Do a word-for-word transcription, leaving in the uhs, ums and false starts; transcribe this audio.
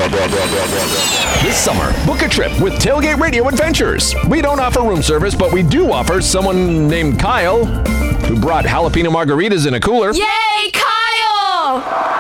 This summer, book a trip with Tailgate Radio Adventures. We don't offer room service, but we do offer someone named Kyle who brought jalapeno margaritas in a cooler. Yay, Kyle!